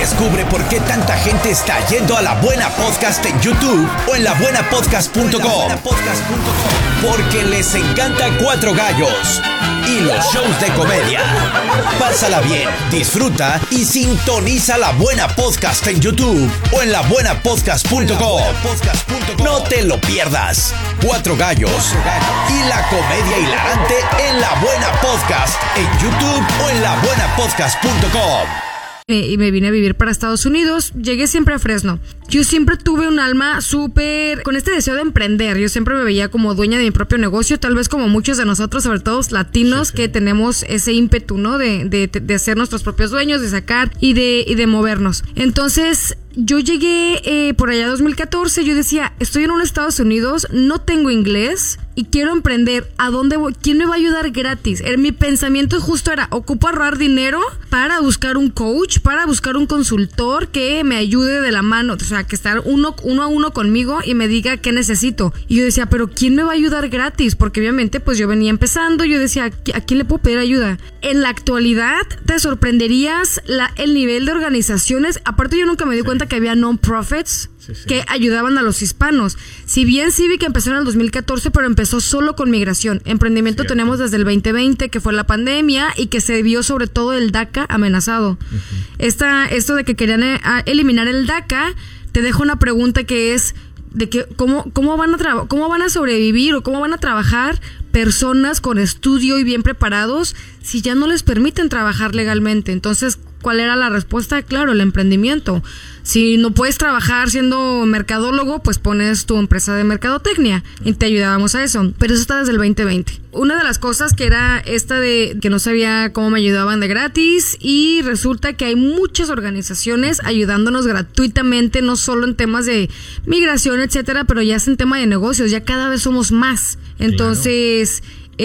Descubre por qué tanta gente está yendo a La Buena Podcast en YouTube o en labuenapodcast.com. Porque les encanta Cuatro Gallos y los shows de comedia. Pásala bien, disfruta y sintoniza La Buena Podcast en YouTube o en labuenapodcast.com. No te lo pierdas. Cuatro Gallos y la comedia hilarante en La Buena Podcast en YouTube o en labuenapodcast.com. Y me vine a vivir para Estados Unidos. Llegué siempre a Fresno. Yo siempre tuve un alma súper con este deseo de emprender. Yo siempre me veía como dueña de mi propio negocio, tal vez como muchos de nosotros, sobre todo latinos, sí. Que tenemos ese ímpetu, ¿no? De ser nuestros propios dueños, de sacar y de movernos. Entonces, yo llegué por allá 2014. Yo decía, estoy en unos Estados Unidos, no tengo inglés y quiero emprender. ¿A dónde voy? ¿Quién me va a ayudar gratis? Mi pensamiento justo era, ocupo ahorrar dinero para buscar un coach, para buscar un consultor que me ayude de la mano, o sea, que estar uno a uno conmigo y me diga qué necesito. Y yo decía, pero ¿quién me va a ayudar gratis? Porque obviamente pues yo venía empezando, yo decía, ¿a quién le puedo pedir ayuda? En la actualidad te sorprenderías el nivel de organizaciones. Aparte yo nunca me di cuenta que había non-profits que ayudaban a los hispanos. Si bien Civic empezó en el 2014, pero empezó solo con migración. Emprendimiento tenemos desde el 2020, que fue la pandemia y que se vio sobre todo el DACA amenazado. Esto de que querían eliminar el DACA, te dejo una pregunta que es de que cómo van a sobrevivir o cómo van a trabajar personas con estudio y bien preparados si ya no les permiten trabajar legalmente. Entonces, ¿cuál era la respuesta? Claro, el emprendimiento. Si no puedes trabajar siendo mercadólogo, pues pones tu empresa de mercadotecnia y te ayudábamos a eso. Pero eso está desde el 2020. Una de las cosas que era esta de que no sabía cómo me ayudaban de gratis, y resulta que hay muchas organizaciones ayudándonos gratuitamente, no solo en temas de migración, etcétera, pero ya es en tema de negocios, ya cada vez somos más. Entonces,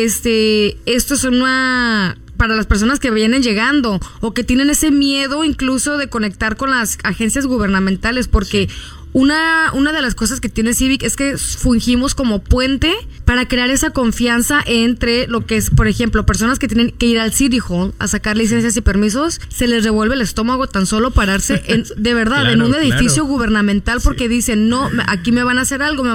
esto es para las personas que vienen llegando o que tienen ese miedo incluso de conectar con las agencias gubernamentales, porque una de las cosas que tiene Civic es que fungimos como puente para crear esa confianza entre lo que es, por ejemplo, personas que tienen que ir al City Hall a sacar licencias y permisos, se les revuelve el estómago tan solo pararse de verdad en un edificio gubernamental porque dicen, no, aquí me van a hacer algo,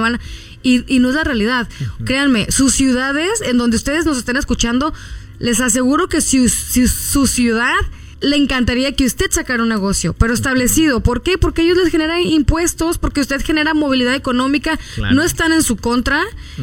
y no es la realidad. Créanme, sus ciudades en donde ustedes nos estén escuchando, les aseguro que si su ciudad le encantaría que usted sacara un negocio, pero establecido. ¿Por qué? Porque ellos les generan impuestos, porque usted genera movilidad económica. No están en su contra.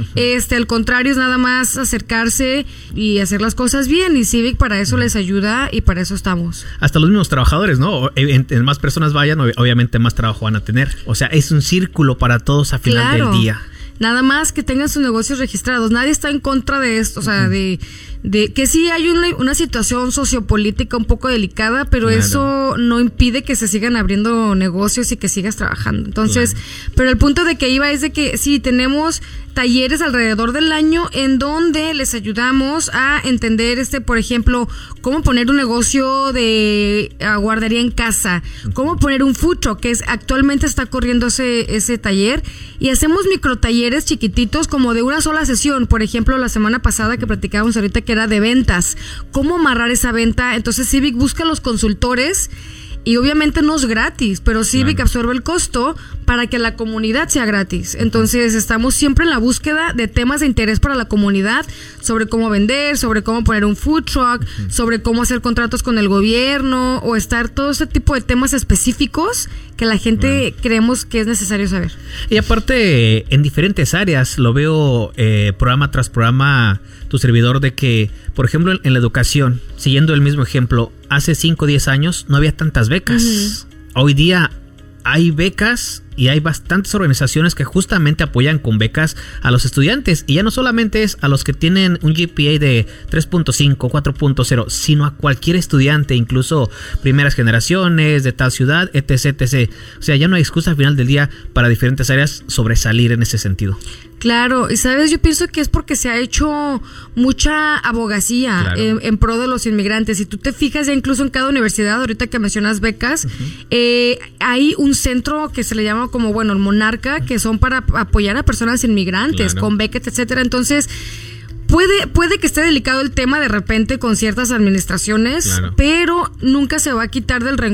Al contrario, es nada más acercarse y hacer las cosas bien. Y Civic para eso les ayuda y para eso estamos. Hasta los mismos trabajadores, ¿no? En más personas vayan, obviamente más trabajo van a tener. O sea, es un círculo para todos a final del día. Nada más que tengan sus negocios registrados. Nadie está en contra de esto, o sea, de que sí hay una situación sociopolítica un poco delicada, pero eso no impide que se sigan abriendo negocios y que sigas trabajando. Entonces, pero el punto de que iba es de que sí, tenemos talleres alrededor del año en donde les ayudamos a entender, por ejemplo, cómo poner un negocio de guardería en casa, cómo poner un food truck, que actualmente está corriendo ese taller, y hacemos microtalleres chiquititos como de una sola sesión. Por ejemplo, la semana pasada que platicábamos ahorita, que era de ventas, cómo amarrar esa venta. Entonces Civic busca los consultores y obviamente no es gratis, pero Civic absorbe el costo para que la comunidad sea gratis. Entonces estamos siempre en la búsqueda de temas de interés para la comunidad, sobre cómo vender, sobre cómo poner un food truck, sobre cómo hacer contratos con el gobierno, o todo ese tipo de temas específicos que la gente creemos que es necesario saber. Y aparte, en diferentes áreas, lo veo programa tras programa, tu servidor, de que, por ejemplo, en la educación, siguiendo el mismo ejemplo, hace 5 o 10 años no había tantas becas. Hoy día hay becas y hay bastantes organizaciones que justamente apoyan con becas a los estudiantes, y ya no solamente es a los que tienen un GPA de 3.5, 4.0, sino a cualquier estudiante, incluso primeras generaciones de tal ciudad, etc. O sea, ya no hay excusa al final del día para diferentes áreas sobresalir en ese sentido. Claro, y sabes, yo pienso que es porque se ha hecho mucha abogacía en pro de los inmigrantes. Si tú te fijas, ya incluso en cada universidad, ahorita que mencionas becas, hay un centro que se le llama como, bueno, el Monarca, que son para apoyar a personas inmigrantes con becas, etcétera. Entonces, puede que esté delicado el tema de repente con ciertas administraciones, pero nunca se va a quitar del rencor